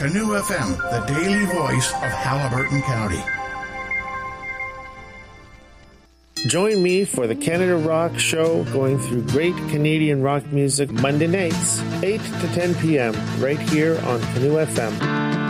Canoe FM, the daily voice of Haliburton County. Join me for the Canada Rock Show, going through great Canadian rock music Monday nights, 8 to 10 p.m., right here on Canoe FM.